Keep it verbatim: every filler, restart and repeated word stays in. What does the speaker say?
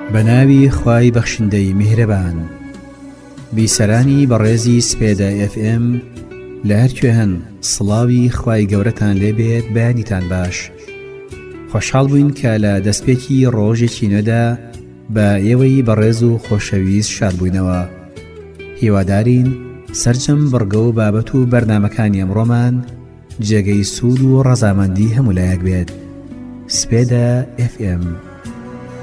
بەناوی خوای بەخشندەی میهرەبان. بیسەرانی بەڕێزی سپێدە ئێف ئێم لە هەرکوێ هەن، سڵاوی خوای گەورەتان لێبێت، بەیانیتان باش. خۆشحاڵ بووین کە لە دەستپێکی ڕۆژێکی نوێدا بە ئێوەی بەڕێز و خۆشەویست شاد بووینەوە. هیوادارین سەرجەم بڕگە و بابەت و بەرنامەکانی ئەمڕۆمان جێگەی سوود و ڕەزامەندی هەموو لایەک بێت. سپێدە ئێف ئێم.